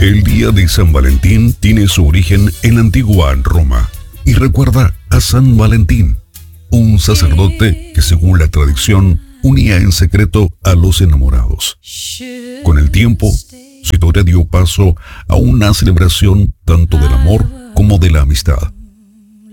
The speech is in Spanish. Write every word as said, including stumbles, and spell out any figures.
El día de San Valentín tiene su origen en la antigua Roma y recuerda a San Valentín, un sacerdote que, según la tradición, unía en secreto a los enamorados. Con el tiempo, su historia dio paso a una celebración tanto del amor como de la amistad.